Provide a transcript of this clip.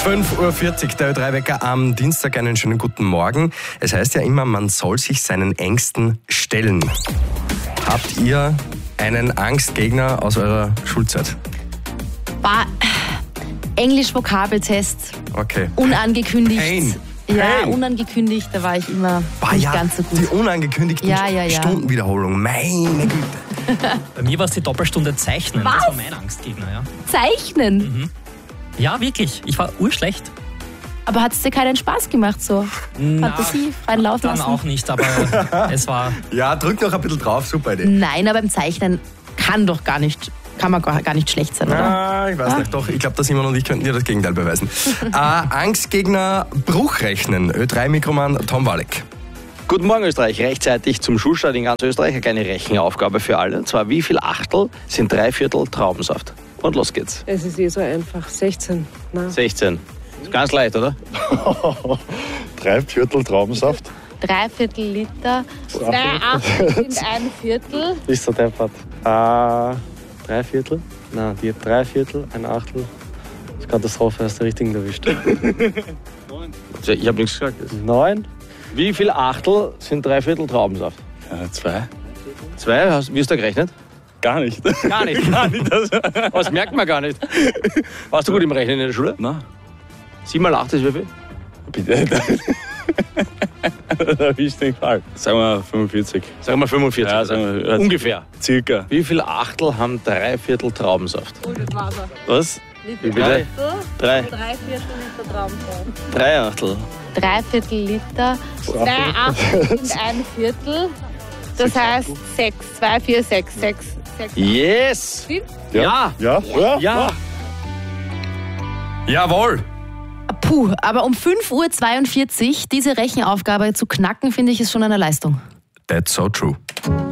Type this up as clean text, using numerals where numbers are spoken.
5.40 Uhr, der Ö3-Wecker am Dienstag. Einen schönen guten Morgen. Es heißt ja immer, man soll sich seinen Ängsten stellen. Habt ihr einen Angstgegner aus eurer Schulzeit? Englisch-Vokabeltest. Okay. Unangekündigt. Pain. Ja, Pain. unangekündigt, da war ich immer nicht ganz so gut. Die unangekündigten Ja. Stundenwiederholungen. Meine Güte. Bei mir war es die Doppelstunde Zeichnen. Was? Das war mein Angstgegner, ja. Zeichnen? Ja, wirklich. Ich war urschlecht. Aber hat es dir keinen Spaß gemacht, so? Fantasie, freien Lauf Dann lassen? auch nicht, aber es war... Ja, drück noch ein bisschen drauf, super Idee. Nein, aber beim Zeichnen kann man gar nicht schlecht sein, oder? Ah, ich weiß nicht, doch. Ich glaube, der Simon und ich könnten dir das Gegenteil beweisen. Angstgegner Bruchrechnen. Ö3-Mikroman Tom Walek. Guten Morgen Österreich, rechtzeitig zum Schulstart in ganz Österreich eine kleine Rechenaufgabe für alle. Und zwar, wie viel Achtel sind 3/4 Traubensaft? Und los geht's. Es ist eh so einfach. 16. Na. 16. Ist ganz leicht, oder? 3/4 Traubensaft. 3/4 Liter. 2 Achtel sind 1/4. Ist so deppert. 3/4? Nein, die 3/4, 1/8. Das ist Katastrophe, hast du den richtigen erwischt. Ich habe nichts gesagt. 9? Wie viel Achtel sind 3/4 Traubensaft? 2. 2? Wie hast du gerechnet? Gar nicht. Gar nicht. Gar nicht. Das merkt man gar nicht. Warst du gut im Rechnen in der Schule? Nein. 7 mal 8 ist wie viel? Bitte. Da erwischt den Fall. Sagen wir 45. Sagen wir 45. Ja, sagen wir, Ungefähr. Circa. Wie viel Achtel haben 3/4 Traubensaft? Was? Wie bitte? 3. 3/4 Liter Traubensaft. 3 Achtel. 3/4 Liter. 2 Achtel sind 1/4. Das heißt 6. 2, 4, 6. 6. Yes! Ja! Ja? Ja! Jawohl. Puh, aber um 5.42 Uhr diese Rechenaufgabe zu knacken, finde ich, ist schon eine Leistung. That's so true.